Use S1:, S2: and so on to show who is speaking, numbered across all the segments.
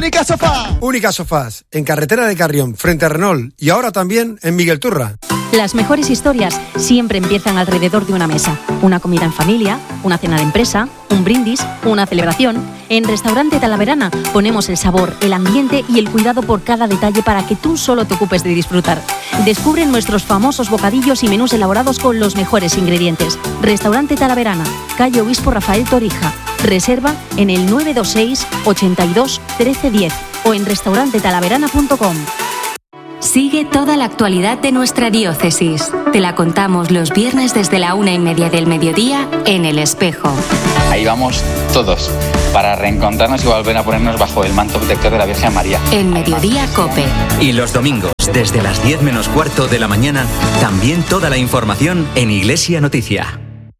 S1: Única Sofá.
S2: Única Sofás, en carretera de Carrión, frente a Renault, y ahora también en Miguel Turra.
S3: Las mejores historias siempre empiezan alrededor de una mesa. Una comida en familia, una cena de empresa, un brindis, una celebración. En Restaurante Talaverana ponemos el sabor, el ambiente y el cuidado por cada detalle para que tú solo te ocupes de disfrutar. Descubre nuestros famosos bocadillos y menús elaborados con los mejores ingredientes. Restaurante Talaverana, calle Obispo Rafael Torija. Reserva en el 926 82 1310 o en restaurantetalaverana.com.
S4: Sigue toda la actualidad de nuestra diócesis. Te la contamos los viernes desde la 1:30 del mediodía en El Espejo.
S5: Ahí vamos todos para reencontrarnos y volver a ponernos bajo el manto protector de la Virgen María.
S4: En Mediodía Cope.
S6: Y los domingos, desde las 10 menos cuarto de la mañana, también toda la información en Iglesia Noticia.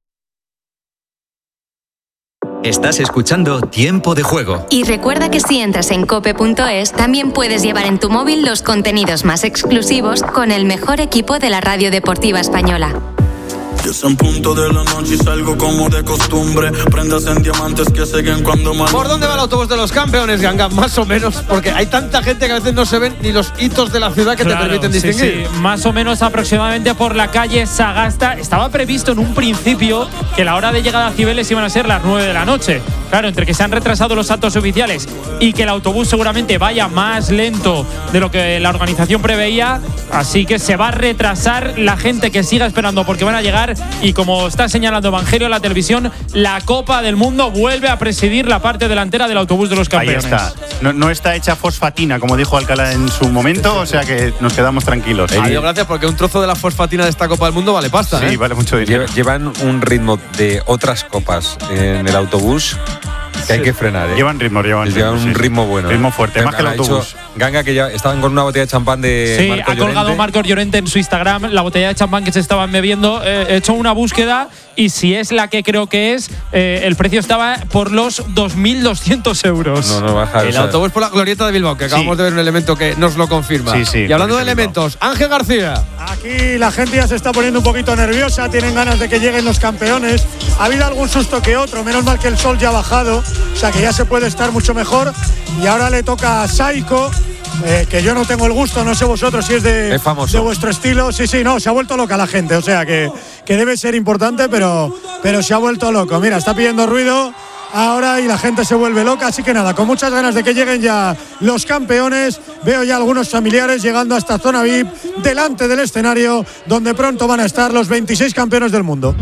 S6: Estás escuchando Tiempo de Juego.
S4: Y recuerda que si entras en cope.es, también puedes llevar en tu móvil los contenidos más exclusivos con el mejor equipo de la radio deportiva española.
S7: Y es en punto de la noche y salgo como de costumbre. Prendas en diamantes que siguen cuando mal.
S1: ¿Por dónde va el autobús de los campeones, Ganga? Más o menos, porque hay tanta gente que a veces no se ven ni los hitos de la ciudad que te permiten distinguir.
S8: Sí, más o menos aproximadamente por la calle Sagasta. Estaba previsto en un principio que la hora de llegada a Cibeles iban a ser las 9 de la noche. Claro, entre que se han retrasado los actos oficiales y que el autobús seguramente vaya más lento de lo que la organización preveía, así que se va a retrasar. La gente que siga esperando porque van a llegar. Y como está señalando Evangelio en la televisión, la Copa del Mundo vuelve a presidir la parte delantera del autobús de los campeones.
S9: Ahí está. No está hecha fosfatina, como dijo Alcalá en su momento, o sea que nos quedamos tranquilos.
S1: Adiós, gracias, porque un trozo de la fosfatina de esta Copa del Mundo vale pasta.
S9: Sí, vale mucho dinero.
S10: Llevan un ritmo de otras copas en el autobús que hay que frenar, ¿eh?
S9: Llevan
S10: un ritmo bueno.
S9: Ritmo fuerte, más que el autobús.
S10: Ganga, que ya estaban con una botella de champán de
S8: sí,
S10: Marcos
S8: ha colgado
S10: Llorente.
S8: Marcos Llorente en su Instagram la botella de champán que se estaban bebiendo. He hecho una búsqueda y si es la que creo que es, el precio estaba por los 2.200 euros.
S10: No baja.
S1: El autobús por la glorieta de Bilbao, que acabamos de ver un elemento que nos lo confirma.
S9: Sí,
S1: y hablando de elementos, Ángel García.
S11: Aquí la gente ya se está poniendo un poquito nerviosa, tienen ganas de que lleguen los campeones. Ha habido algún susto que otro, menos mal que el sol ya ha bajado, o sea que ya se puede estar mucho mejor. Y ahora le toca a Saiko, que yo no tengo el gusto, no sé vosotros si es de vuestro estilo. Sí, no, se ha vuelto loca la gente, o sea que debe ser importante, pero se ha vuelto loco. Mira, está pidiendo ruido ahora y la gente se vuelve loca, así que nada, con muchas ganas de que lleguen ya los campeones. Veo ya algunos familiares llegando a esta zona VIP, delante del escenario, donde pronto van a estar los 26 campeones del mundo.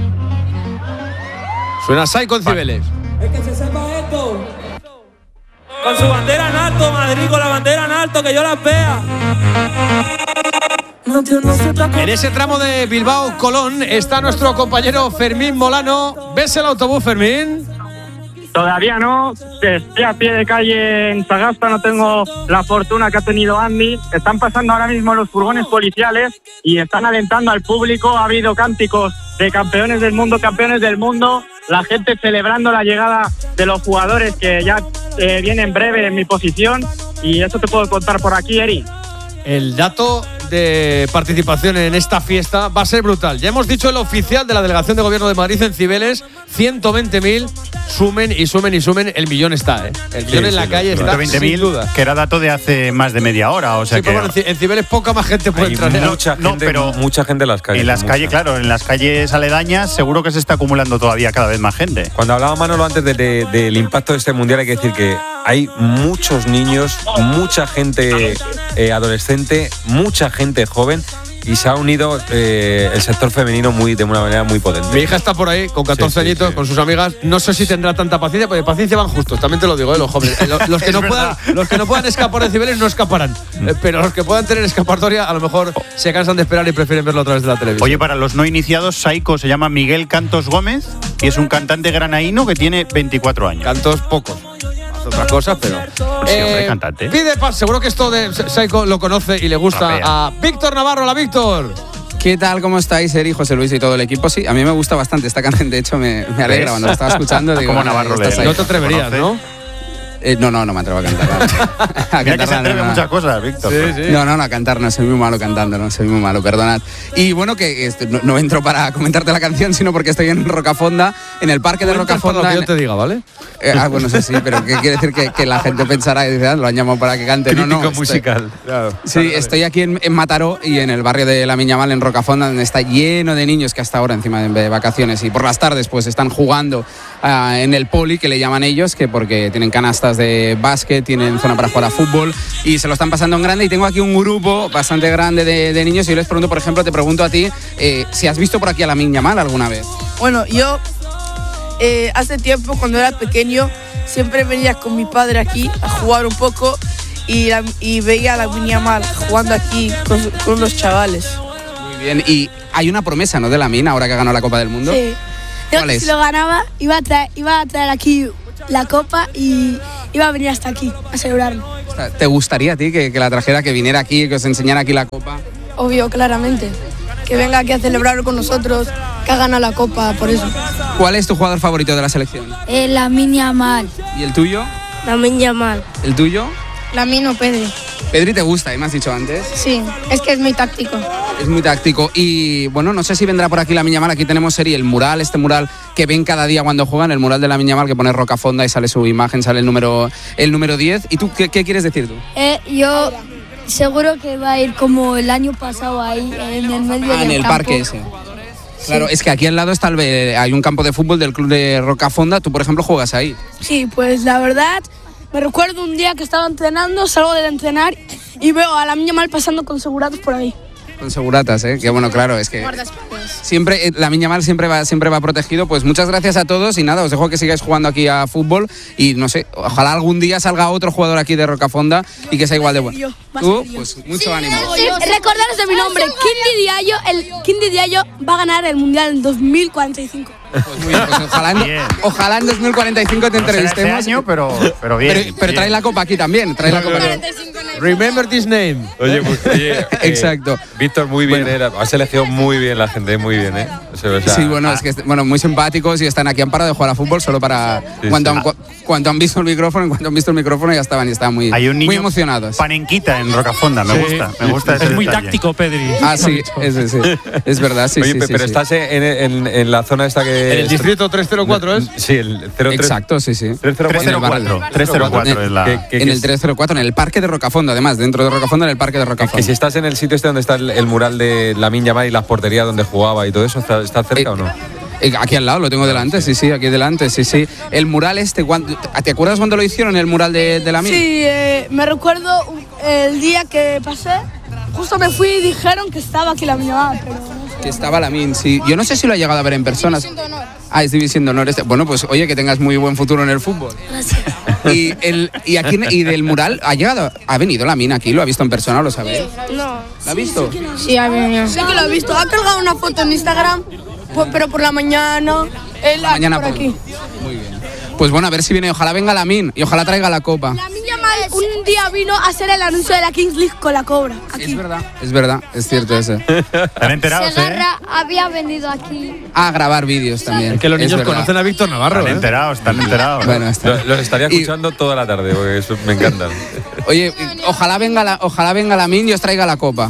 S1: Suena Saiko en Cibeles.
S12: Es que se sepa esto. Con su bandera en alto, Madrid, con la bandera en alto, que yo las vea.
S1: En ese tramo de Bilbao-Colón está nuestro compañero Fermín Molano. ¿Ves el autobús, Fermín?
S13: Todavía no, estoy a pie de calle en Sagasta, no tengo la fortuna que ha tenido Andy. Están pasando ahora mismo los furgones policiales y están alentando al público. Ha habido cánticos de campeones del mundo, la gente celebrando la llegada de los jugadores que ya vienen en breve en mi posición, y eso te puedo contar por aquí, Eri.
S1: El dato de participación en esta fiesta va a ser brutal. Ya hemos dicho el oficial de la Delegación de Gobierno de Madrid en Cibeles, 120.000, sumen, el millón está, El millón en la calle está, sin duda.
S9: Que era dato de hace más de media hora, o sea que…
S1: Bueno, en Cibeles poca más gente puede entrar.
S10: Mucha gente en las calles.
S9: En las calles, claro, en las calles aledañas seguro que se está acumulando todavía cada vez más gente.
S10: Cuando hablaba Manolo antes del impacto de este mundial, hay que decir que hay muchos niños, mucha gente adolescente, mucha gente joven, y se ha unido el sector femenino de una manera muy potente.
S1: Mi hija está por ahí con 14 añitos, con sus amigas. No sé si tendrá tanta paciencia, porque paciencia van justos, también te lo digo, los jóvenes. Los que no puedan escapar de Cibeles no escaparán. Pero los que puedan tener escapatoria, a lo mejor se cansan de esperar y prefieren verlo a través de la televisión.
S9: Oye, para los no iniciados, Saiko se llama Miguel Cantos Gómez y es un cantante granaíno que tiene 24 años.
S1: Cantos pocos. Otras cosas, pero
S9: sí, hombre, cantante.
S1: Pide paz, seguro que esto de Saiko lo conoce y le gusta a Víctor Navarro. Hola, Víctor.
S14: ¿Qué tal? ¿Cómo estáis, Eri, José Luis y todo el equipo? Sí, a mí me gusta bastante esta canción, de hecho me alegra cuando la estaba escuchando. Digo,
S9: como Navarro
S1: no te atreverías, ¿no?
S14: No me atrevo a cantar.
S9: Mira que se atreve a muchas cosas, Víctor.
S14: No, a cantar no, soy muy malo cantando, no, soy muy malo, perdonad. Y bueno, que no entro para comentarte la canción, sino porque estoy en Rocafonda, en el parque de Rocafonda.
S1: Para lo que yo te diga, ¿vale?
S14: Bueno, sí, pero ¿qué quiere decir? Que la gente pensará y dice, lo han llamado para que cante.
S10: Crítico musical.
S14: Claro. Sí, estoy aquí en Mataró y en el barrio de La Miña Mal, en Rocafonda, donde está lleno de niños que hasta ahora encima de vacaciones y por las tardes pues están jugando en el poli, que le llaman ellos, que porque tienen canastas de básquet, tienen zona para jugar a fútbol y se lo están pasando en grande. Y tengo aquí un grupo bastante grande de niños y yo les pregunto, por ejemplo, te pregunto a ti, si has visto por aquí a La Miña Mal alguna vez.
S15: Bueno, yo hace tiempo, cuando era pequeño, siempre venía con mi padre aquí a jugar un poco y veía a La Miña Mal jugando aquí con los chavales.
S14: Muy bien, y hay una promesa, ¿no?, de la Mina, ahora que ha ganado la Copa del Mundo.
S16: Sí.
S14: ¿Cuál es?
S16: Si lo ganaba, iba a traer aquí la copa y iba a venir hasta aquí a celebrarlo.
S14: ¿Te gustaría a ti que la trajera, que viniera aquí, que os enseñara aquí la copa?
S16: Obvio, claramente. Que venga aquí a celebrarlo con nosotros, que ha ganado la copa, por eso.
S14: ¿Cuál es tu jugador favorito de la selección?
S16: Lamine Yamal.
S14: ¿Y el tuyo?
S16: Lamine Yamal.
S14: ¿El tuyo?
S16: Lamine o Pedri.
S14: Pedri te gusta, me has dicho antes.
S16: Sí, es que es muy táctico.
S14: Es muy táctico. Y bueno, no sé si vendrá por aquí La Miña Mal. Aquí tenemos el mural, este mural que ven cada día cuando juegan, el mural de La Miña Mal, que pone Rocafonda y sale su imagen, sale el número 10. ¿Y tú qué quieres decir tú?
S16: Yo seguro que va a ir como el año pasado ahí, en el medio del
S14: en el
S16: campo.
S14: Parque ese. Claro, es que aquí al lado está hay un campo de fútbol del club de Rocafonda. Tú, por ejemplo, juegas ahí.
S16: Sí, pues la verdad, me recuerdo un día que estaba entrenando, salgo de entrenar y veo a La Miña Mal pasando con seguratos por ahí.
S14: Con seguratas, que bueno, claro, es que siempre La Miña Mal siempre va protegido. Pues muchas gracias a todos y nada, os dejo que sigáis jugando aquí a fútbol y no sé, ojalá algún día salga otro jugador aquí de Rocafonda y que sea igual de bueno. Tú, pues mucho ánimo.
S16: Recordaros de mi nombre, Quindy Diallo va a ganar el Mundial en 2045.
S14: Pues muy bien, pues ojalá en 2045 te entrevistemos.
S9: Este año, pero bien.
S14: Pero trae la copa aquí también, trae la copa.
S1: Remember this name.
S10: Oye,
S14: exacto.
S10: Víctor, muy bien, has elegido muy bien la gente, muy bien,
S14: Sí, bueno, es que muy simpáticos y están aquí, han parado de jugar a fútbol solo para cuando han visto el micrófono, ya estaban muy, muy emocionados.
S9: Panenquita en Rocafonda, me gusta ese
S8: Es muy
S9: detalle.
S8: táctico, Pedri.
S14: Ah, sí, es verdad, sí.
S10: Oye,
S14: sí,
S10: pero
S14: sí,
S10: estás en la zona esta que...
S1: ¿En el distrito 304 es?
S10: Sí, el 03.
S14: Exacto, sí.
S9: 304 es la...
S14: En el 304, en el Parque de Rocafonda, además, dentro de Rocafonda, en el Parque de Rocafonda.
S10: Que si estás en el sitio este donde está el mural de La Miña Mal y las porterías donde jugaba y todo eso, ¿está cerca o no?
S14: Aquí al lado, lo tengo delante, sí, aquí delante, sí. El mural este, ¿te acuerdas cuando lo hicieron, el mural de La Miña?
S16: Sí, me recuerdo el día que pasé, justo me fui y dijeron que estaba aquí La Miña Mal, pero...
S14: Que estaba Lamine, sí. Yo no sé si lo ha llegado a ver en persona. Es División de Honor. Bueno, pues oye, que tengas muy buen futuro en el fútbol.
S16: Gracias.
S14: Y del mural ha venido Lamine aquí, ¿lo ha visto en persona, lo sabéis?
S16: No.
S14: ¿Lo ha visto?
S16: Sí, ha venido. Sí que lo he visto. Ha colgado una foto en Instagram, pero por la mañana, por aquí.
S14: Muy bien. Pues bueno, a ver si viene, ojalá venga Lamine y ojalá traiga la copa.
S16: Lamine Yamal un día vino a hacer el anuncio de la Kings League con la Cobra. Aquí.
S14: Es verdad, es cierto eso.
S9: ¿Están enterados,
S16: Segarra había venido aquí
S14: a grabar vídeos también.
S1: Es que los niños conocen a Víctor Navarro.
S9: Están enterados.
S14: Bueno,
S10: los estaría escuchando toda la tarde, porque eso me encantan.
S14: Oye, ojalá venga Lamine y os traiga la copa.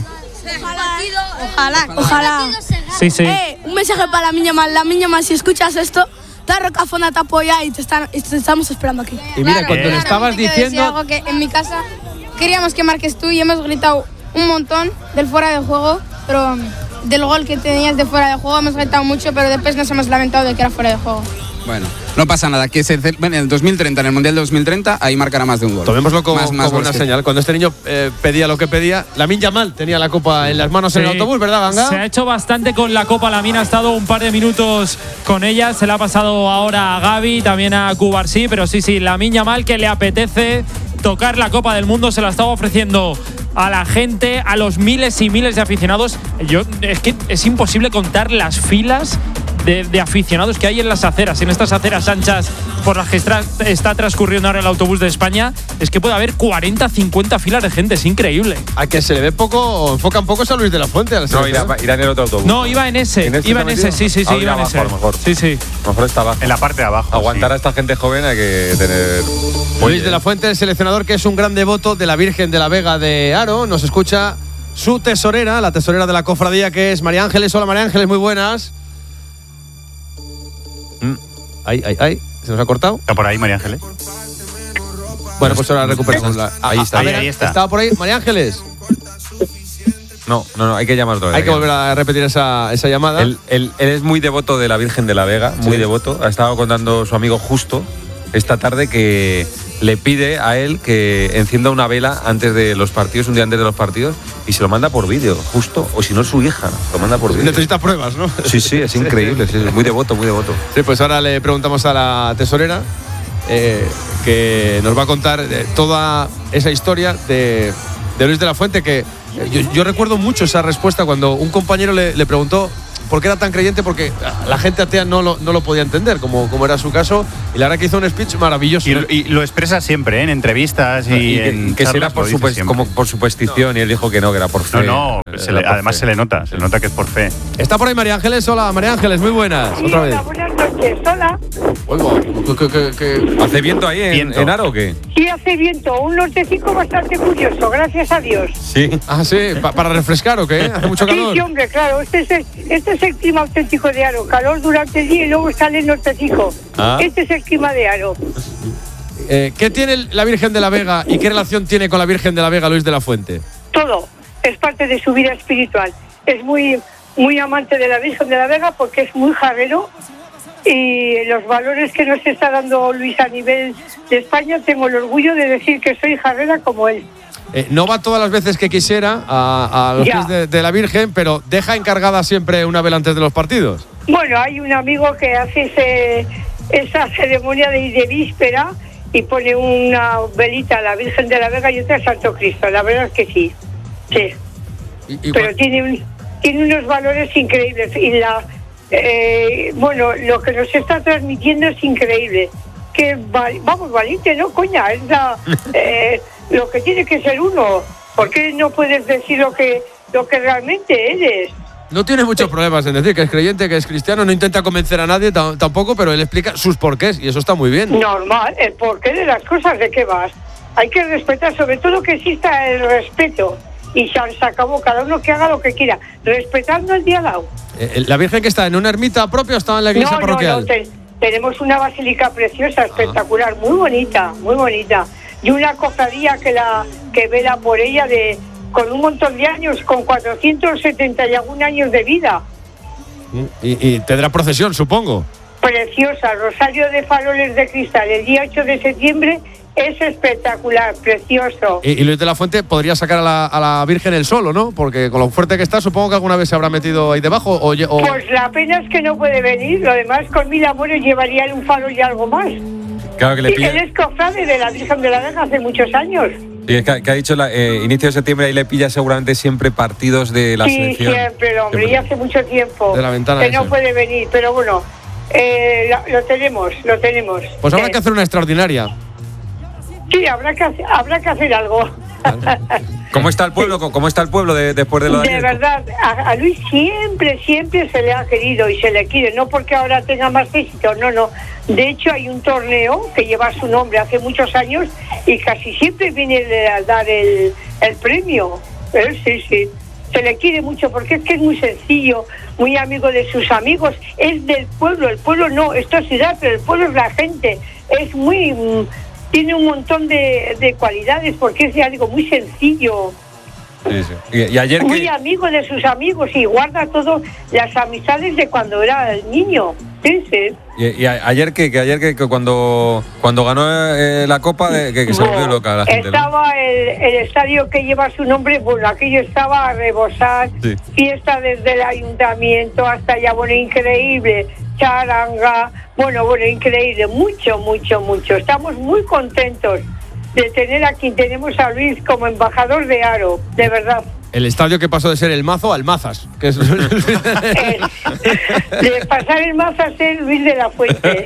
S16: Ojalá.
S8: Sí.
S16: Un mensaje para Lamine Yamal. Lamine Yamal, si escuchas esto, toda Rocafonda te apoya y te estamos esperando aquí.
S1: Y mira, cuando le estabas diciendo...
S17: Algo que en mi casa queríamos que marques tú y hemos gritado un montón del fuera de juego, pero del gol que tenías de fuera de juego hemos gritado mucho, pero después nos hemos lamentado de que era fuera de juego.
S14: Bueno, no pasa nada, que en el 2030, en el Mundial de 2030, ahí marcará más de un gol.
S1: Tomémoslo como
S14: más
S1: una señal. Cuando este niño pedía lo que pedía, Lamine Yamal tenía la copa en las manos en el autobús, ¿verdad, Ganga?
S8: Se ha hecho bastante con la copa. Lamine ha estado un par de minutos con ella. Se la ha pasado ahora a Gaby, también a Cubarsí. Pero sí, Lamine Yamal, que le apetece tocar la Copa del Mundo, se la estaba ofreciendo a la gente, a los miles y miles de aficionados. Es que es imposible contar las filas de aficionados que hay en las aceras, en estas aceras anchas por las que está transcurriendo ahora el autobús de España, es que puede haber 40, 50 filas de gente, es increíble.
S1: A que se le ve poco, enfocan poco a Luis de la Fuente.
S10: No, irá en el otro autobús.
S8: No, iba en ese. Iba en ese, sí, iba en ese.
S10: A lo mejor.
S8: Sí.
S10: A lo mejor está abajo.
S9: En la parte de abajo.
S10: Aguantar a esta gente joven hay que tener.
S1: Luis de la Fuente, el seleccionador que es un gran devoto de la Virgen de la Vega de Haro, nos escucha su tesorera, la tesorera de la cofradía, que es María Ángeles. Hola, María Ángeles, muy buenas. Ay, se nos ha cortado.
S9: ¿Está por ahí, María Ángeles?
S1: Bueno, pues ahora recuperamos.
S10: Ahí está.
S9: Ahí está.
S1: ¿Estaba por ahí, María Ángeles?
S10: No, hay que llamar otra vez.
S1: Hay que volver a repetir esa llamada.
S10: Él es muy devoto de la Virgen de la Vega, muy devoto. Ha estado contando su amigo Justo esta tarde que le pide a él que encienda una vela antes de los partidos, un día antes de los partidos, y se lo manda por vídeo, Justo, o si no su hija, lo manda por vídeo.
S1: Necesita pruebas, ¿no?
S10: Sí, es increíble, sí, muy devoto, muy devoto.
S1: Sí, pues ahora le preguntamos a la tesorera que nos va a contar toda esa historia de Luis de la Fuente, que yo recuerdo mucho esa respuesta cuando un compañero le preguntó por qué era tan creyente, porque la gente atea no lo podía entender, como era su caso, y la verdad que hizo un speech maravilloso.
S9: Y lo expresa siempre, en entrevistas y
S10: que será por superstición, y él dijo que era por fe.
S9: Además se le nota que es por fe.
S1: Está por ahí María Ángeles. Hola, María Ángeles, muy buenas.
S18: Sí,
S1: otra vez.
S18: Buenas noches, hola.
S10: ¿Hace viento ahí en Haro o qué?
S18: Sí, hace viento, un nortecico bastante curioso, gracias a Dios.
S10: Sí.
S1: ¿Para refrescar o qué? ¿Hace mucho calor?
S18: Sí, hombre, claro, este es el clima auténtico de Haro, calor durante el día y luego sale el nortecico. Este es el clima de Haro.
S1: ¿Qué tiene la Virgen de la Vega y qué relación tiene con la Virgen de la Vega Luis de la Fuente?
S18: Todo, es parte de su vida espiritual. Es muy, muy amante de la Virgen de la Vega porque es muy jarrero, y los valores que nos está dando Luis a nivel de España, tengo el orgullo de decir que soy jarrera como él.
S1: No va todas las veces que quisiera a los pies de la Virgen, pero deja encargada siempre una vela antes de los partidos.
S18: Bueno, hay un amigo que hace esa ceremonia de víspera y pone una velita a la Virgen de la Vega y otra a Santo Cristo. La verdad es que sí. Pero tiene unos valores increíbles y lo que nos está transmitiendo es increíble. Que vamos, valiente, ¿no, coña? Es lo que tiene que ser uno. ¿Por qué no puedes decir lo que realmente eres?
S1: No tiene muchos problemas en decir que es creyente, que es cristiano, no intenta convencer a nadie tampoco, pero él explica sus porqués y eso está muy bien.
S18: Normal, el porqué de las cosas, ¿de qué vas? Hay que respetar, sobre todo que exista el respeto. Y se acabó, cada uno que haga lo que quiera, respetando el diálogo.
S1: ¿La Virgen que está en una ermita propia o está en la iglesia parroquial?
S18: No, tenemos una basílica preciosa, espectacular, muy bonita, y una cofradía que vela por ella con un montón de años, con 471 años de vida.
S1: Y tendrá procesión, supongo.
S18: Preciosa, rosario de faroles de cristal, el día 8 de septiembre. Es espectacular, precioso.
S1: Y Luis de la Fuente podría sacar a la Virgen el solo, ¿no? Porque con lo fuerte que está, supongo que alguna vez se habrá metido ahí debajo.
S18: Pues la pena es que no puede venir. Lo demás, con 1000 amores, llevaría un farol y algo más.
S10: Claro que le pilla.
S18: Él es cofrade de la Virgen de la Vega hace muchos años.
S10: Y es que ha dicho inicio de septiembre, ahí le pilla seguramente siempre partidos de la selección.
S18: Sí, siempre, hombre, y hace mucho tiempo
S1: de la ventana
S18: que no puede venir. Pero bueno, lo tenemos.
S1: Pues habrá que hacer una extraordinaria.
S18: Sí, habrá que hacer algo.
S10: ¿Cómo está el pueblo? ¿Cómo está el pueblo después de lo de ayer?
S18: De verdad, a Luis siempre se le ha querido y se le quiere, no porque ahora tenga más éxito, no. De hecho, hay un torneo que lleva su nombre hace muchos años y casi siempre viene a dar el premio. Sí. Se le quiere mucho porque es que es muy sencillo, muy amigo de sus amigos, es del pueblo. El pueblo no, esto es ciudad, pero el pueblo es la gente. Es muy... tiene un montón de cualidades porque es algo muy sencillo.
S10: Sí. Y ayer
S18: muy amigo de sus amigos y guarda todas las amistades de cuando era el niño. Sí.
S10: Y ayer que cuando ganó la Copa, que se volvió loca la gente.
S18: Estaba el estadio que lleva su nombre, bueno, aquello estaba a rebosar. Sí. Fiesta desde el ayuntamiento hasta allá, bueno, increíble. Charanga, bueno, increíble, mucho. Estamos muy contentos de tener aquí, tenemos a Luis como embajador de Haro, de verdad.
S1: El estadio que pasó de ser el Mazo al Mazas. Que es...
S18: De pasar el Mazo a ser Luis de la Fuente.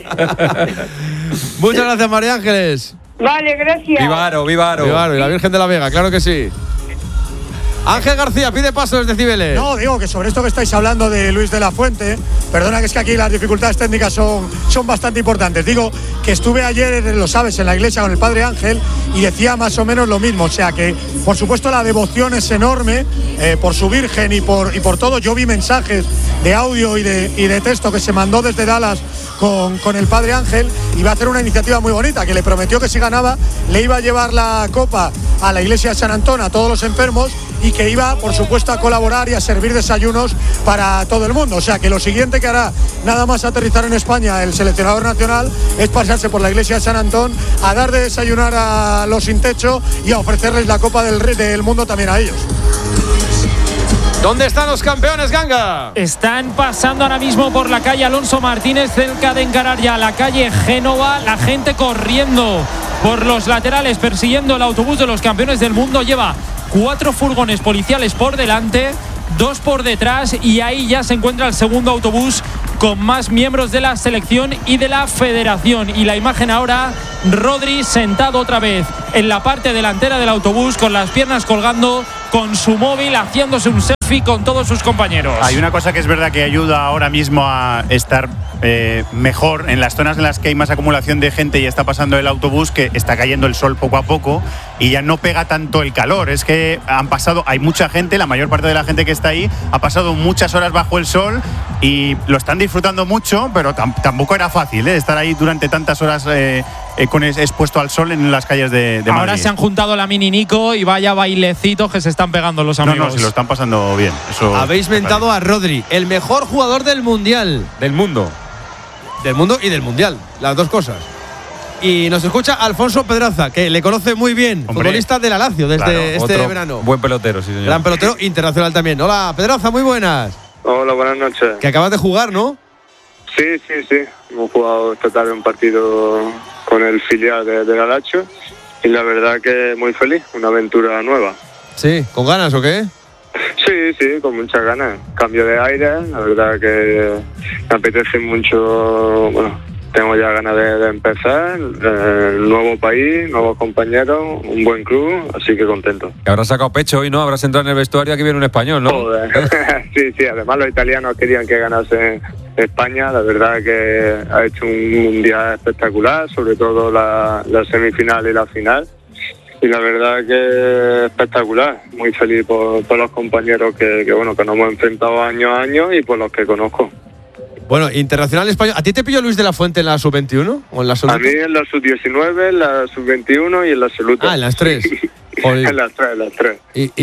S1: Muchas gracias, María Ángeles.
S18: Vale, gracias.
S10: Viva Aro, viva Aro.
S1: Viva Aro y la Virgen de la Vega, claro que sí. Ángel García pide paso desde Cibeles.
S11: No, digo que sobre esto que estáis hablando de Luis de la Fuente, perdona que es que aquí las dificultades técnicas son bastante importantes. Digo que estuve ayer, lo sabes, en la iglesia con el padre Ángel y decía más o menos lo mismo. O sea que, por supuesto, la devoción es enorme por su Virgen y por todo. Yo vi mensajes de audio y de texto que se mandó desde Dallas con el padre Ángel y va a hacer una iniciativa muy bonita, que le prometió que si ganaba le iba a llevar la copa a la iglesia de San Antón, a todos los enfermos, y que iba, por supuesto, a colaborar y a servir desayunos para todo el mundo. O sea que lo siguiente que hará, nada más aterrizar en España el seleccionador nacional, es pasarse por la iglesia de San Antón a dar de desayunar a los sin techo y a ofrecerles la Copa del Mundo también a ellos.
S1: ¿Dónde están los campeones, Ganga?
S8: Están pasando ahora mismo por la calle Alonso Martínez, cerca de encarar ya la calle Génova. La gente corriendo por los laterales, persiguiendo el autobús de los campeones del mundo. Lleva 4 furgones policiales por delante, 2 por detrás, y ahí ya se encuentra el segundo autobús con más miembros de la selección y de la federación. Y la imagen ahora, Rodri sentado otra vez en la parte delantera del autobús, con las piernas colgando, con su móvil, haciéndose un selfie con todos sus compañeros.
S9: Hay una cosa que es verdad que ayuda ahora mismo a estar mejor en las zonas en las que hay más acumulación de gente y está pasando el autobús, que está cayendo el sol poco a poco y ya no pega tanto el calor. Es que hay mucha gente, la mayor parte de la gente que está ahí ha pasado muchas horas bajo el sol y lo están disfrutando mucho, pero tampoco era fácil estar ahí durante tantas horas expuesto al sol en las calles de Madrid.
S8: Ahora se han juntado la Mini Nico y vaya bailecitos que se están pegando los amigos.
S9: No, se lo están pasando bien. Eso
S1: habéis mentado a Rodri, el mejor jugador del Mundial.
S10: Del mundo.
S1: Del mundo y del Mundial, las dos cosas. Y nos escucha Alfonso Pedraza, que le conoce muy bien, futbolista de la Lazio desde este verano.
S10: Buen pelotero, sí, señor.
S1: Gran pelotero internacional también. Hola, Pedraza, muy buenas.
S19: Hola, buenas noches.
S1: Que acabas de jugar, ¿no?
S19: Sí. Hemos jugado esta tarde un partido con el filial de la Lazio y la verdad que muy feliz, una aventura nueva.
S1: Sí, ¿con ganas o qué?
S19: Sí, con muchas ganas. Cambio de aire, la verdad que me apetece mucho, tengo ya ganas de empezar, nuevo país, nuevos compañeros, un buen club, así que contento.
S10: Que habrás sacado pecho hoy, ¿no? Habrás entrado en el vestuario, aquí viene un español, ¿no?
S19: Joder. Sí, además los italianos querían que ganase España, la verdad que ha hecho un mundial espectacular, sobre todo la semifinal y la final. Y la verdad que espectacular, muy feliz por los compañeros que nos hemos enfrentado año a año y por los que conozco.
S1: Bueno, internacional español. ¿A ti te pilló Luis de la Fuente en la sub-21 o en la absoluta?
S19: A mí en la sub-19, en la sub-21 y en la absoluta.
S1: Ah, en las 3.
S19: En las 3.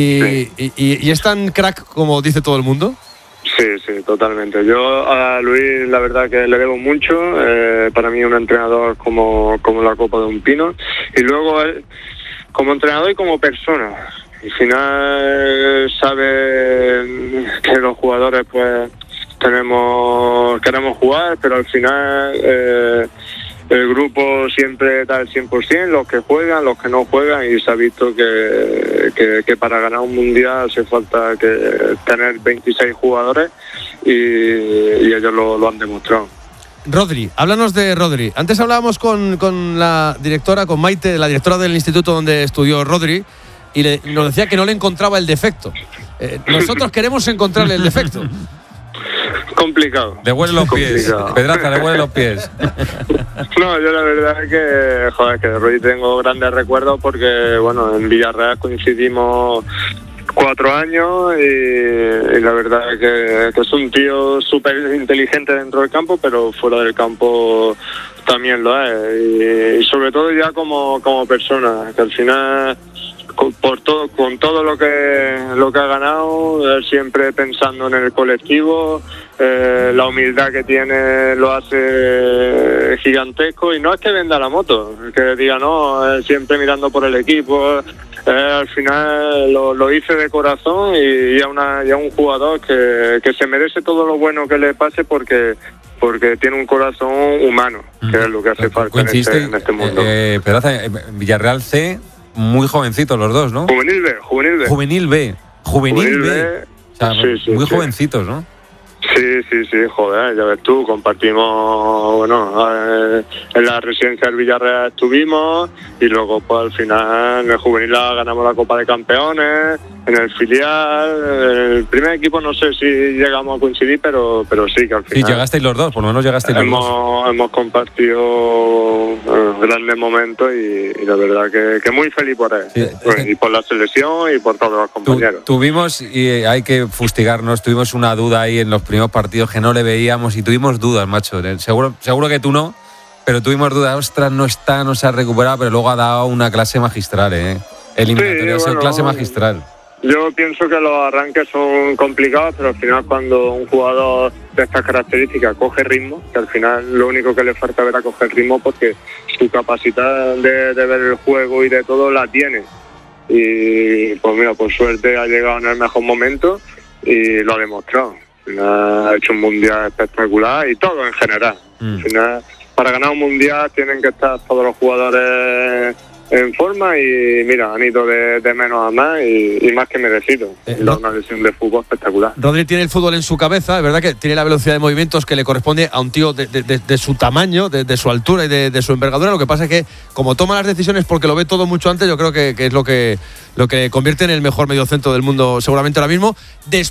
S1: ¿Y es tan crack como dice todo el mundo?
S19: Sí, totalmente. Yo a Luis la verdad que le debo mucho. Para mí un entrenador como la copa de un pino. Y luego como entrenador y como persona. Al final sabe que los jugadores pues queremos jugar, pero al final el grupo siempre da el 100%, los que juegan, los que no juegan, y se ha visto que para ganar un mundial hace falta tener 26 jugadores y ellos lo han demostrado.
S1: Rodri, háblanos de Rodri. Antes hablábamos con la directora, con Maite, la directora del instituto donde estudió Rodri, y nos decía que no le encontraba el defecto. Nosotros queremos encontrarle el defecto.
S19: Complicado.
S10: Le huelen los pies. Pedraza, le huelen los pies.
S19: No, yo la verdad es que de Rodri tengo grandes recuerdos porque, en Villarreal coincidimos 4 años y la verdad es que es un tío súper inteligente dentro del campo, pero fuera del campo también lo es. Y sobre todo ya como persona, que al final con todo lo que ha ganado, siempre pensando en el colectivo, la humildad que tiene lo hace gigantesco, y no es que venda la moto, que diga no, siempre mirando por el equipo, al final lo hice de corazón y ya un jugador que se merece todo lo bueno que le pase porque tiene un corazón humano, que es lo que hace falta en este mundo.
S10: Pedraza, Villarreal C, muy jovencitos los dos, ¿no?
S19: Juvenil B.
S10: Juvenil B. Juvenil B. O sea,
S19: Sí,
S10: muy jovencitos, ¿no?
S19: Sí, joder, ya ves tú, compartimos, bueno, en la residencia del Villarreal estuvimos y luego pues al final en el juvenil ganamos la Copa de Campeones, en el filial, el primer equipo no sé si llegamos a coincidir, pero sí que al final...
S10: Sí, llegasteis los dos, por lo menos llegasteis los dos.
S19: Hemos compartido grandes momentos y la verdad que muy feliz por él. Sí, y por la selección y por todos los compañeros.
S10: Tuvimos, y hay que fustigarnos, tuvimos una duda ahí en los primeros partidos que no le veíamos y tuvimos dudas, macho. Seguro que tú no, pero tuvimos dudas. Ostras, no se ha recuperado, pero luego ha dado una clase magistral, eliminatoria,
S19: sí,
S10: clase magistral.
S19: Yo pienso que los arranques son complicados, pero al final cuando un jugador de estas características coge ritmo, que al final lo único que le falta ver a coger ritmo porque su capacidad de ver el juego y de todo la tiene. Y pues mira, por suerte ha llegado en el mejor momento y lo ha demostrado. Al final ha hecho un mundial espectacular y todo en general. Al final, para ganar un mundial tienen que estar todos los jugadores en forma y mira, han ido de menos a más y más que merecido. Una lesión de fútbol espectacular.
S1: Rodri tiene el fútbol en su cabeza, es verdad que tiene la velocidad de movimientos que le corresponde a un tío de su tamaño, de su altura y de su envergadura. Lo que pasa es que como toma las decisiones porque lo ve todo mucho antes, yo creo que es lo que convierte en el mejor mediocentro del mundo seguramente ahora mismo.